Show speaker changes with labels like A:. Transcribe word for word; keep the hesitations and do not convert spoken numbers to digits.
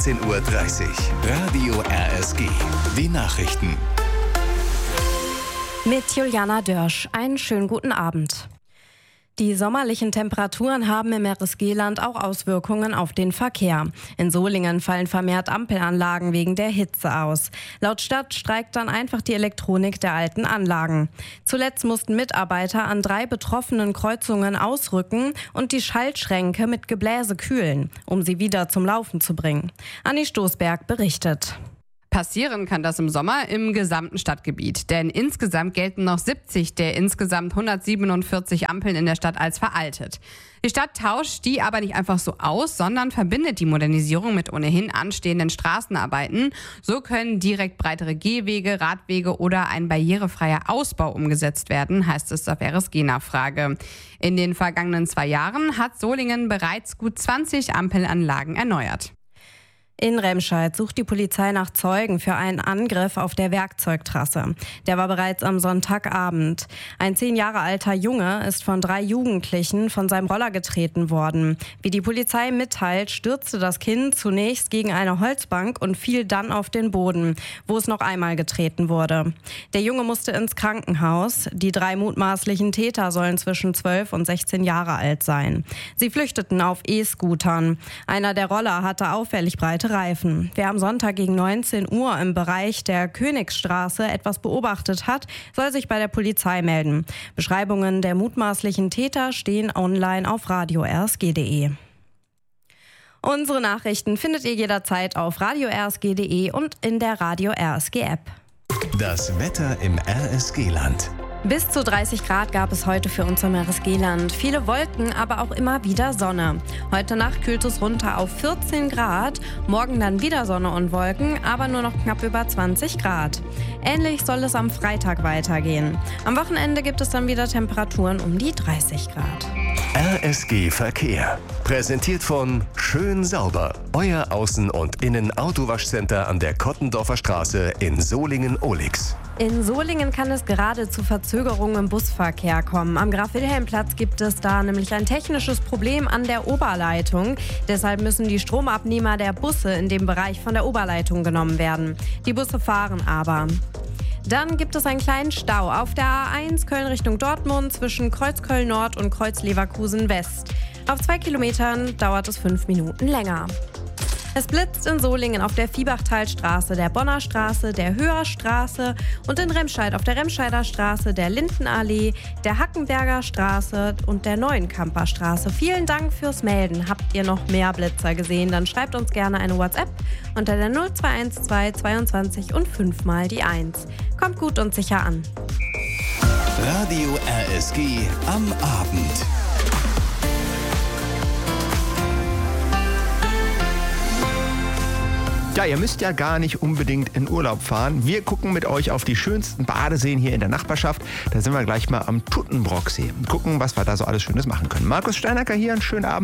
A: sechzehn Uhr dreißig. Radio R S G. Die Nachrichten.
B: Mit Juliana Dörsch. Einen schönen guten Abend. Die sommerlichen Temperaturen haben im R S G-Land auch Auswirkungen auf den Verkehr. In Solingen fallen vermehrt Ampelanlagen wegen der Hitze aus. Laut Stadt streikt dann einfach die Elektronik der alten Anlagen. Zuletzt mussten Mitarbeiter an drei betroffenen Kreuzungen ausrücken und die Schaltschränke mit Gebläse kühlen, um sie wieder zum Laufen zu bringen. Anni Stoßberg berichtet.
C: Passieren kann das im Sommer im gesamten Stadtgebiet, denn insgesamt gelten noch siebzig der insgesamt hundertsiebenundvierzig Ampeln in der Stadt als veraltet. Die Stadt tauscht die aber nicht einfach so aus, sondern verbindet die Modernisierung mit ohnehin anstehenden Straßenarbeiten. So können direkt breitere Gehwege, Radwege oder ein barrierefreier Ausbau umgesetzt werden, heißt es auf R S G-Nachfrage. In den vergangenen zwei Jahren hat Solingen bereits gut zwanzig Ampelanlagen erneuert.
B: In Remscheid sucht die Polizei nach Zeugen für einen Angriff auf der Werkzeugtrasse. Der war bereits am Sonntagabend. Ein zehn Jahre alter Junge ist von drei Jugendlichen von seinem Roller getreten worden. Wie die Polizei mitteilt, stürzte das Kind zunächst gegen eine Holzbank und fiel dann auf den Boden, wo es noch einmal getreten wurde. Der Junge musste ins Krankenhaus. Die drei mutmaßlichen Täter sollen zwischen zwölf und sechzehn Jahre alt sein. Sie flüchteten auf E-Scootern. Einer der Roller hatte auffällig breite Reifen. Wer am Sonntag gegen neunzehn Uhr im Bereich der Königsstraße etwas beobachtet hat, soll sich bei der Polizei melden. Beschreibungen der mutmaßlichen Täter stehen online auf radio r s g punkt d e. Unsere Nachrichten findet ihr jederzeit auf radio r s g punkt d e und in der Radio R S G App.
A: Das Wetter im R S G-Land.
B: Bis zu dreißig Grad gab es heute für uns im R S G-Land. Viele Wolken, aber auch immer wieder Sonne. Heute Nacht kühlt es runter auf vierzehn Grad. Morgen dann wieder Sonne und Wolken, aber nur noch knapp über zwanzig Grad. Ähnlich soll es am Freitag weitergehen. Am Wochenende gibt es dann wieder Temperaturen um die dreißig Grad.
A: R S G Verkehr. Präsentiert von Schön Sauber. Euer Außen- und Innen-Autowaschcenter an der Kottendorfer Straße in Solingen-Ohlix.
B: In Solingen kann es gerade zu Verzögerungen im Busverkehr kommen. Am Graf-Wilhelm-Platz gibt es da nämlich ein technisches Problem an der Oberleitung. Deshalb müssen die Stromabnehmer der Busse in dem Bereich von der Oberleitung genommen werden. Die Busse fahren aber. Dann gibt es einen kleinen Stau auf der A eins Köln Richtung Dortmund zwischen Kreuzköln Nord und Kreuz-Leverkusen West. Auf zwei Kilometern dauert es fünf Minuten länger. Es blitzt in Solingen auf der Viebachtalstraße, der Bonner Straße, der Höher Straße und in Remscheid auf der Remscheider Straße, der Lindenallee, der Hackenberger Straße und der Neuenkamper Straße. Vielen Dank fürs Melden. Habt ihr noch mehr Blitzer gesehen? Dann schreibt uns gerne eine WhatsApp unter der null zwei eins zwei zweiundzwanzig und fünf mal die eins. Kommt gut und sicher an.
A: Radio R S G am Abend.
D: Ja, ihr müsst ja gar nicht unbedingt in Urlaub fahren. Wir gucken mit euch auf die schönsten Badeseen hier in der Nachbarschaft. Da sind wir gleich mal am Tuttenbrocksee und gucken, was wir da so alles Schönes machen können. Markus Steinacker hier, einen schönen Abend.